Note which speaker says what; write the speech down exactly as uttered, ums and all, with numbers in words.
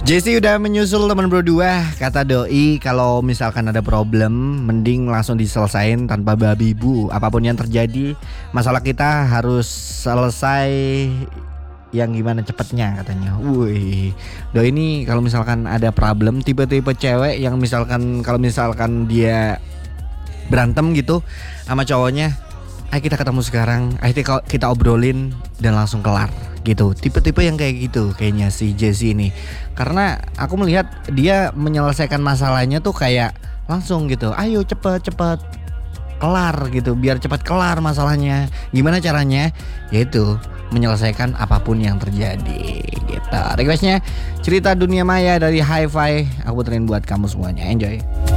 Speaker 1: Jesse udah menyusul teman berdua. Kata doi kalau misalkan ada problem mending langsung diselesain tanpa babi bu. Apapun yang terjadi, masalah kita harus selesai yang gimana cepetnya katanya. Wih, doi ini kalau misalkan ada problem, tipe-tipe cewek yang misalkan kalau misalkan dia berantem gitu sama cowoknya, ayo kita ketemu sekarang, ayo kita, kita obrolin dan langsung kelar gitu. Tipe-tipe yang kayak gitu kayaknya si Jesse ini. Karena aku melihat dia menyelesaikan masalahnya tuh kayak langsung gitu. Ayo cepet-cepet kelar gitu, biar cepat kelar masalahnya. Gimana caranya? Yaitu menyelesaikan apapun yang terjadi gitu. Requestnya cerita dunia maya dari Hi-Fi. Aku puterin buat kamu semuanya. Enjoy.